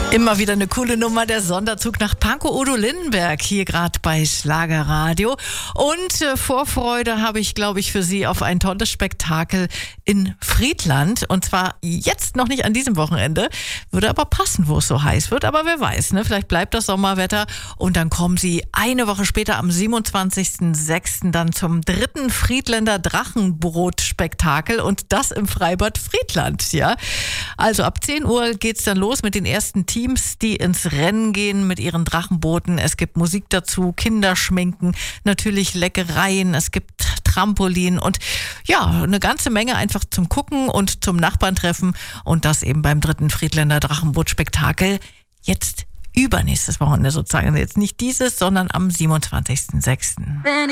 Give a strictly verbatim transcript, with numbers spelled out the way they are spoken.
Immer wieder eine coole Nummer, der Sonderzug nach Pankow Udo Lindenberg, hier gerade bei Schlagerradio. Und äh, Vorfreude habe ich, glaube ich, für Sie auf ein tolles Spektakel in Friedland. Und zwar jetzt noch nicht an diesem Wochenende, würde aber passen, wo es so heiß wird. Aber wer weiß, ne? Vielleicht bleibt das Sommerwetter und dann kommen Sie eine Woche später am siebenundzwanzigsten sechsten dann zum dritten Friedländer Drachenbrot-Spektakel und das im Freibad Friedland, ja. Also ab zehn Uhr geht's dann los mit den ersten Teams, die ins Rennen gehen mit ihren Drachenbooten. Es gibt Musik dazu, Kinderschminken, natürlich Leckereien, es gibt Trampolin und ja, eine ganze Menge einfach zum Gucken und zum Nachbarn treffen und das eben beim dritten Friedländer Drachenboot-Spektakel jetzt übernächstes Wochenende sozusagen. Jetzt nicht dieses, sondern am siebenundzwanzigsten sechsten